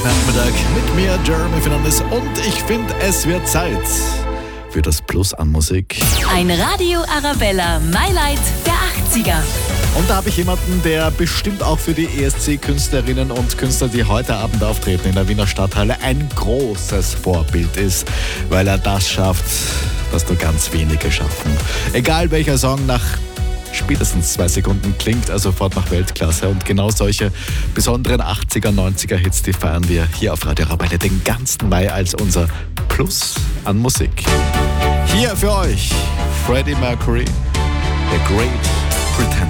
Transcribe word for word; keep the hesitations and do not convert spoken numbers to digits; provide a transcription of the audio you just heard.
Nachmittag mit mir, Jeremy Fernandes, und ich finde, es wird Zeit für das Plus an Musik. Ein Radio Arabella, My Light der achtziger. Und da habe ich jemanden, der bestimmt auch für die E S C-Künstlerinnen und Künstler, die heute Abend auftreten in der Wiener Stadthalle, ein großes Vorbild ist, weil er das schafft, was nur ganz wenige schaffen. Egal welcher Song, nach spätestens zwei Sekunden klingt er sofort nach Weltklasse. Und genau solche besonderen achtziger, neunziger Hits, die feiern wir hier auf Radio Arabella den ganzen Mai als unser Plus an Musik. Hier für euch Freddie Mercury, The Great Pretender.